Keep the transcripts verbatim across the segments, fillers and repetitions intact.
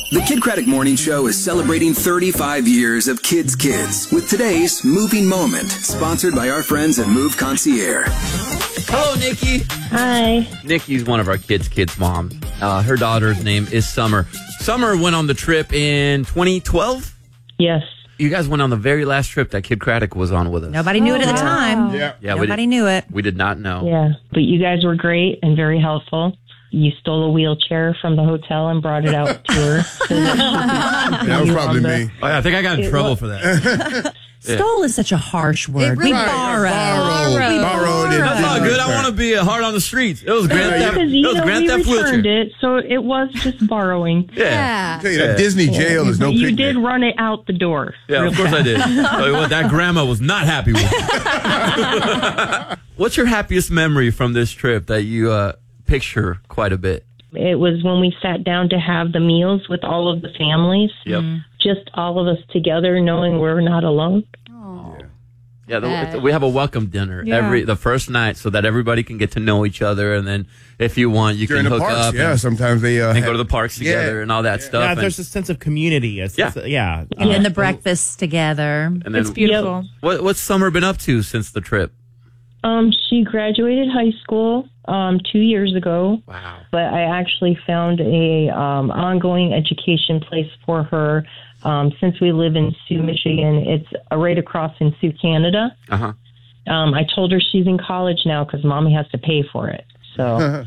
The Kid Craddock Morning Show is celebrating thirty-five years of Kids Kids with today's Moving Moment, sponsored by our friends at Move Concierge. Hello, Nikki. Hi. Nikki's one of our Kids Kids moms. Uh, her daughter's name is Summer. Summer went on the trip in twenty twelve? Yes. You guys went on the very last trip that Kid Craddock was on with us. Nobody knew Oh, it at the wow. time. Yeah. Yeah, we Nobody did- knew it. We did not know. Yeah. But you guys were great and very helpful. You stole a wheelchair from the hotel and brought it out to her. So that, That was probably me. Oh, yeah, I think I got in It trouble was- for that. Stole is such a harsh word. really we is. borrowed. Borrowed. We Borrowed it. That's not good. I want to be hard on the streets. It was Grand Theft. because It you was know Grand we Theft returned wheelchair. it, so it was just borrowing. Yeah. I tell you, that Disney jail is no you picnic. did run it out the door. Yeah, real of course I fast. did. Tell you what, that grandma was not happy with it. What's your happiest memory from this trip that you uh, picture quite a bit? It was when we sat down to have the meals with all of the families. Yep. Just all of us together, knowing we're not alone. Yeah, the, we have a welcome dinner Yeah. every the first night so that everybody can get to know each other, and then if you want, you During can the hook parks, up yeah. and, Sometimes they uh, and have- go to the parks together Yeah. and all that stuff. Yeah, and, there's a sense of community. It's, Yeah. it's- yeah. And Uh, then the breakfast together. and then It's beautiful. what, what's Summer been up to since the trip? Um, she graduated high school um, two years ago. Wow. But I actually found a um, ongoing education place for her. Um, since we live in Sioux, Michigan, it's uh, right across in Sioux, Canada. Uh huh. Um, I told her she's in college now because mommy has to pay for it. So,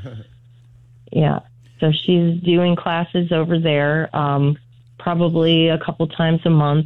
yeah. So she's doing classes over there, um, probably a couple times a month.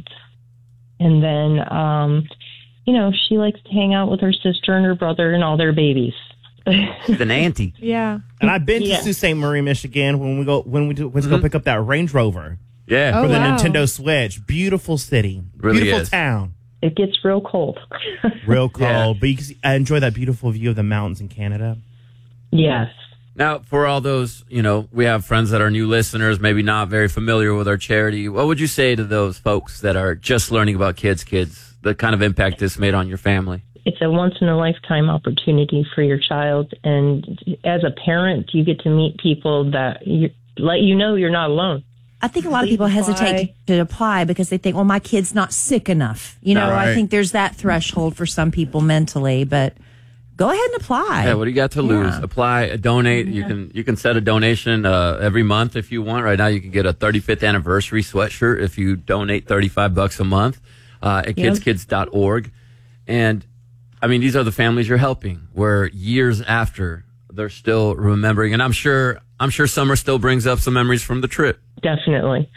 And then, um, you know, she likes to hang out with her sister and her brother and all their babies. She's an auntie. Yeah. and I've been Yeah. to Sault Ste. Marie, Michigan when we go when we do, went to go pick up that Range Rover Yeah. Oh, for the wow. Nintendo Switch. Beautiful city, Really beautiful is. town, It gets real cold. real cold. Yeah. But you can see, I enjoy that beautiful view of the mountains in Canada. Yes. Now, for all those, you know, we have friends that are new listeners, maybe not very familiar with our charity. What would you say to those folks that are just learning about Kids Kids, the kind of impact this made on your family? It's a once in a lifetime opportunity for your child. And as a parent, you get to meet people that you, let you know you're not alone. I think a lot of Please people apply. hesitate to apply because they think, well, my kid's not sick enough. You know, Right. I think there's that threshold for some people mentally, but go ahead and apply. Yeah, what do you got to lose? Yeah. Apply, uh, donate. You can you can set a donation uh, every month if you want. Right now, you can get a thirty-fifth anniversary sweatshirt if you donate thirty-five bucks a month uh, at Yep. kids kids dot org. And I mean, these are the families you're helping. Where years after, they're still remembering, and I'm sure I'm sure Summer still brings up some memories from the trip. Definitely.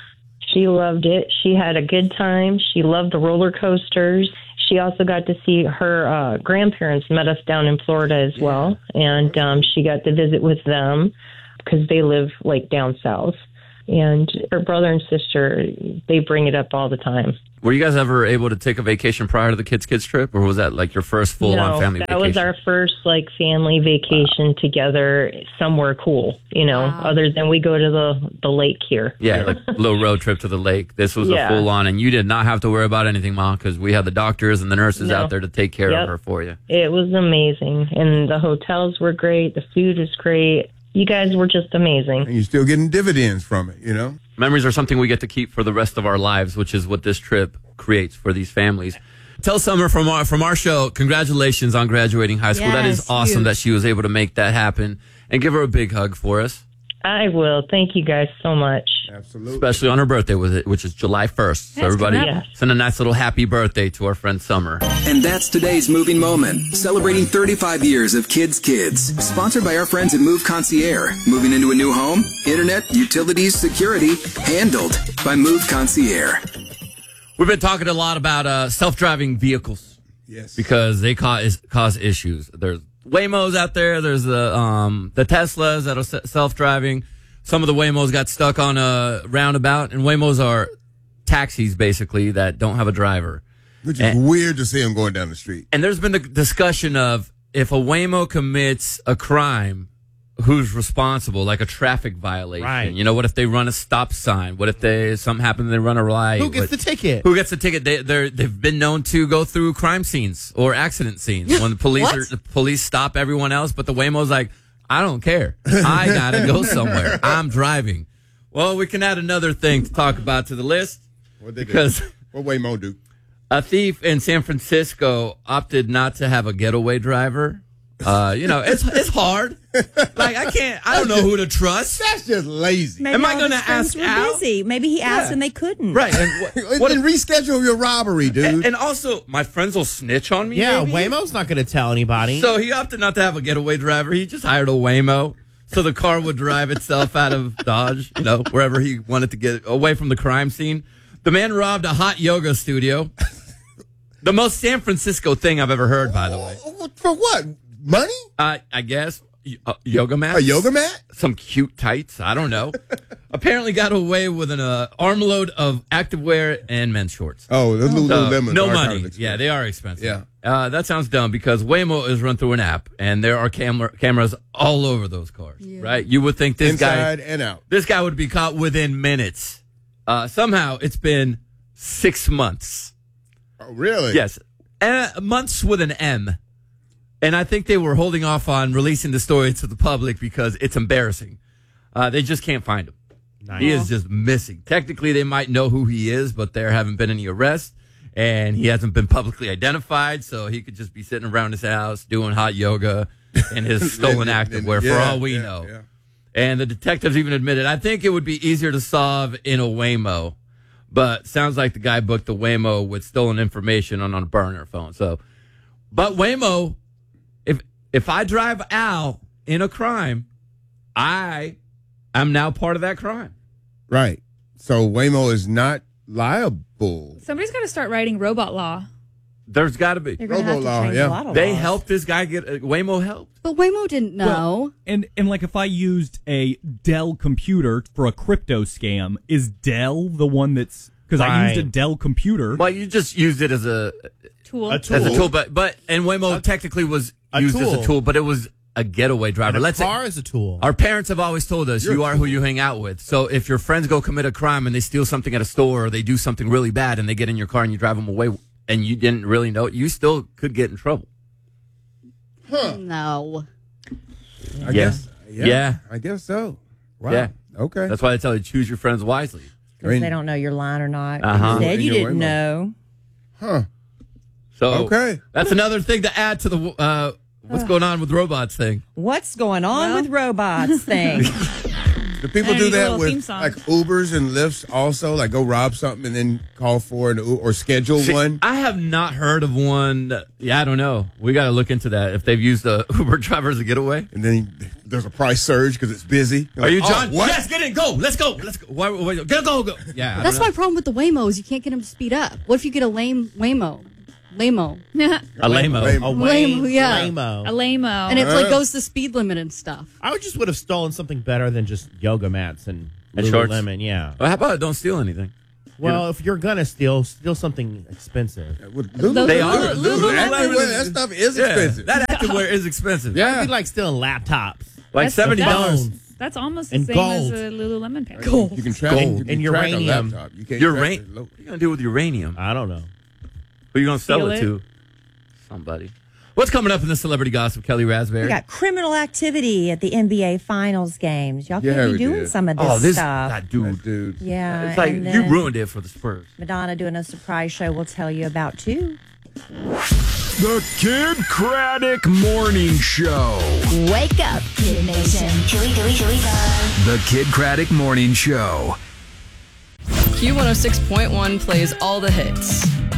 She loved it. She had a good time. She loved the roller coasters. She also got to see her uh, grandparents met us down in Florida as well. And um, she got to visit with them because they live like down south. And her brother and sister, they bring it up all the time. Were you guys ever able to take a vacation prior to the Kids Kids trip, or was that like your first full on no, family that vacation? was our first like family vacation together somewhere cool, you know, other than we go to the, the lake here. Yeah, like a little road trip to the lake. This was Yeah. a full on, and you did not have to worry about anything, Mom, because we had the doctors and the nurses No. out there to take care Yep. of her for you. It was amazing. And the hotels were great. The food is great. You guys were just amazing. And you're still getting dividends from it, you know? Memories are something we get to keep for the rest of our lives, which is what this trip creates for these families. Tell Summer from our from our show, congratulations on graduating high school. That is Yes, awesome huge. that she was able to make that happen. And give her a big hug for us, I will. Thank you guys so much. Absolutely. especially on her birthday, with it, which is July first. So Yes, everybody congrats. send a nice little happy birthday to our friend Summer. And that's today's Moving Moment, celebrating thirty-five years of Kids Kids. Sponsored by our friends at Move Concierge. Moving into a new home? Internet, utilities, security, handled by Move Concierge. We've been talking a lot about uh, self-driving vehicles. Yes. Because they cause cause issues. There's Waymos out there. There's the um the Teslas that are se- self-driving. Some of the Waymos got stuck on a roundabout, and Waymos are taxis basically that don't have a driver. Which is And- weird to see them going down the street. And there's been the discussion of if a Waymo commits a crime, who's responsible, like a traffic violation. Right. You know, what if they run a stop sign? What if they something happens and they run a light? Who gets What- the ticket? Who gets the ticket? They they're, they've been known to go through crime scenes or accident scenes when the police What? are, the police stop everyone else, but the Waymo's like, I don't care. I gotta go somewhere. I'm driving. Well, we can add another thing to talk about to the list. What they because do? What Waymo do? a thief in San Francisco opted not to have a getaway driver. Uh, you know, it's it's hard. Like I can't. I don't know who to trust. That's just lazy. Maybe Am I all gonna his friends ask were Al? busy. Maybe he asked Yeah. and they couldn't. Right. And what, What, then reschedule your robbery, dude. and, and also, my friends will snitch on me. Yeah, maybe? Waymo's not going to tell anybody. So he opted not to have a getaway driver. He just hired a Waymo. So the car would drive itself out of Dodge, you know, wherever he wanted to get away from the crime scene. The man robbed a hot yoga studio. The most San Francisco thing I've ever heard, by the way. For what? Money? Uh, I guess. Uh, yoga mat? A yoga mat? Some cute tights. I don't know. Apparently got away with an uh, armload of activewear and men's shorts. Oh, the So, Lululemon. no are kind money. of expensive. Yeah, they are expensive. Yeah. Uh, that sounds dumb because Waymo is run through an app, and there are camera cameras all over those cars. Right? You would think this Inside guy, and out. this guy would be caught within minutes. Uh, somehow it's been six months. Oh, really? Yes, uh, months with an M. And I think they were holding off on releasing the story to the public because it's embarrassing. Uh, they just can't find him. Nice. He is just missing. Technically, they might know who he is, but there haven't been any arrests, and he hasn't been publicly identified, so he could just be sitting around his house doing hot yoga in his stolen And- activewear, and- for yeah, all we yeah, know. yeah. And the detectives even admitted, I think it would be easier to solve in a Waymo, but sounds like the guy booked the Waymo with stolen information on, on a burner phone. So, but Waymo, if if I drive Al in a crime, I am now part of that crime. Right. So Waymo is not liable. Somebody's got to start writing robot law. There's got to be. They're going to have to Robo-law, change yeah. a lot of They laws. helped this guy get, uh, Waymo helped. But Waymo didn't know. Well, and and like if I used a Dell computer for a crypto scam, is Dell the one that's because I used a Right. Dell computer? Well, you just used it as a, Tool. A tool. as a tool, but, but, and Waymo technically was a used as tool. a tool, but it was a getaway driver. And a Let's say- car is a tool. Our parents have always told us, you are who you hang out with. So if your friends go commit a crime and they steal something at a store or they do something really bad and they get in your car and you drive them away and you didn't really know it, you still could get in trouble. No. I Yeah. guess. Yeah, Yeah. I guess so. Wow. Yeah. Okay. That's why they tell you choose your friends wisely. I mean- Because they don't know you're lying or not. Uh-huh. Instead, you In your didn't Waymo. know. Huh. So Okay. that's another thing to add to the uh, what's going on with robots thing. What's going on Well. with robots thing? Do people And do a that little theme with song. like Ubers and Lyfts also? Like go rob something and then call for an U- or schedule See, one? I have not heard of one. that- yeah, I don't know. We got to look into that. If they've used a Uber driver as a getaway. And then there's a price surge because it's busy. You're Are like, you oh, John? what? Yes, get in. Go. Let's go. Let's go. Why, why, go, go, go. Yeah. I That's don't my problem with the Waymos. You can't get them to speed up. What if you get a lame Waymo? Lame-o. know. a lame-o. Lame- A Lame- Waymo. yeah. Lame-o. A lame-o. And it like Uh. goes the speed limit and stuff. I would just would have stolen something better than just yoga mats and, And shorts. Lululemon. Yeah. Well, how about don't steal anything? Well, if you're gonna steal, steal something expensive. With They Lululemon- are. Lululemon, Lululemon that is- stuff is Yeah, expensive. that activewear is expensive. Yeah. It'd be like stealing laptops. Like That's- seventy dollars. Phones. That's almost the And same gold. as a Lululemon pair. You can track, Gold. you can And track a uranium. laptop. You can't Your track rain. it lo- What are you gonna do with uranium? I don't know. Who are you gonna sell Steal it it? to? Somebody. What's coming up in the celebrity gossip, Kelly Raspberry? We got criminal activity at the N B A Finals games. Y'all Yeah, can't we be doing did. some of this oh, this stuff. that dude. That dude. Yeah, It's like and you then ruined it for the Spurs. Madonna doing a surprise show. We'll tell you about too. The Kid Craddock Morning Show. Wake up, Kid Nation. Here we go, here we go. The Kid Craddock Morning Show. Q one oh six point one plays all the hits.